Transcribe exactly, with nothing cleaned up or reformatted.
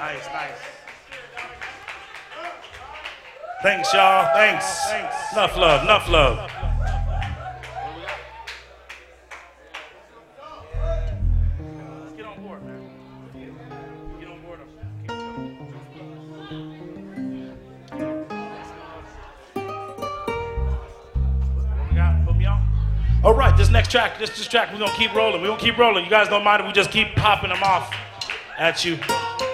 Nice, nice. Thanks, y'all. Thanks. Thanks. Enough love, enough love. Let's get on board, man. Get on board. What we got? Put me on. All right, this next track, this, this track, we're going to keep rolling. We're going to keep rolling. You guys don't mind if we just keep popping them off at you.